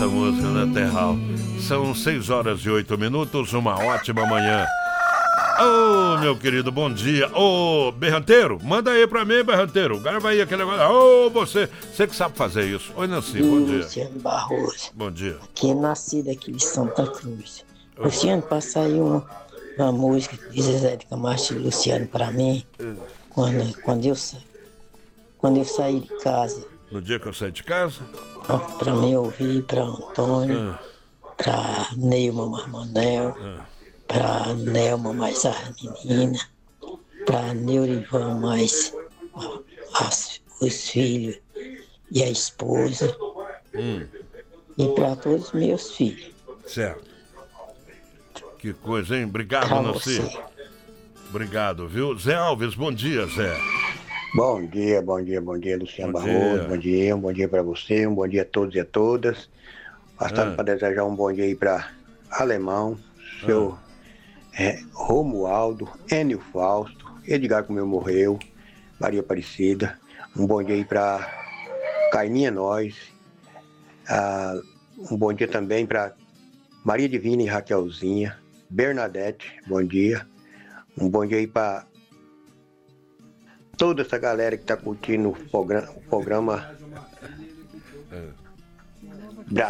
música, né, Terral? São 6h08, uma ótima manhã. Ô, meu querido, bom dia. Ô, Berranteiro, manda aí pra mim, Berranteiro. Grava aí aquele negócio. Ô, você que sabe fazer isso. Oi, Nancy, bom dia. Luciano Barroso. Bom dia. Aqui é nascido aqui de Santa Cruz. Luciano, passa aí uma música de Zezé de Camargo e Luciano pra mim. Quando eu saí de casa. No dia que eu saí de casa? Pra mim ouvir, pra Antônio, pra Neilma Marmanel, pra Nelma mais a menina, pra Neurivan mais os filhos e a esposa, e pra todos os meus filhos. Certo. Que coisa, hein? Obrigado, Pra Nancy. você. Obrigado, viu? Zé Alves, bom dia, Zé. Bom dia, Luciano Barroso. Bom dia para você, um bom dia a todos e a todas. Passando para desejar um bom dia aí para Alemão, seu Romualdo, Enio Fausto, Edgar Comeu Morreu, Maria Aparecida. Um bom dia aí para Caininha Nós. Um bom dia também para Maria Divina e Raquelzinha, Bernadette, bom dia. Um bom dia aí para toda essa galera que está curtindo o programa